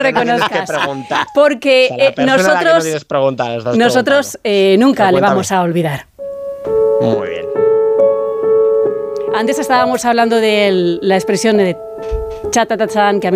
reconozcas. Porque nosotros nunca le vamos a olvidar. Muy bien. Antes estábamos hablando de la expresión de cha-ta-ta-chan, que a mí